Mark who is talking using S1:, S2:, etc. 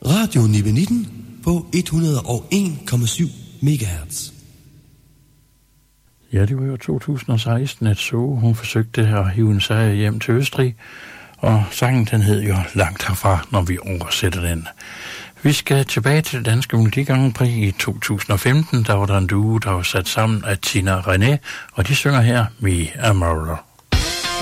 S1: Radio Nibbenitten på 101,7 MHz.
S2: Ja, det var jo 2016, at Zoe, hun forsøgte at hive en sejr hjem til Østrig, og sangen den hed jo Langt herfra, når vi oversætter den. Vi skal tilbage til det danske Melodi Grand Prix i 2015, der var der en duo, der var sat sammen af Tina René, og de synger her Me Amaral.